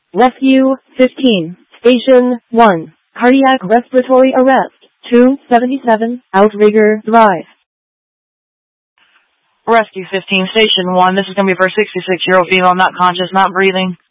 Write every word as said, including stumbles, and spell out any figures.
Rescue fifteen, Station one, Cardiac Respiratory Arrest, two seventy-seven, Outrigger Drive. Rescue fifteen, Station one, this is going to be for a sixty-six-year-old female, not conscious, not breathing.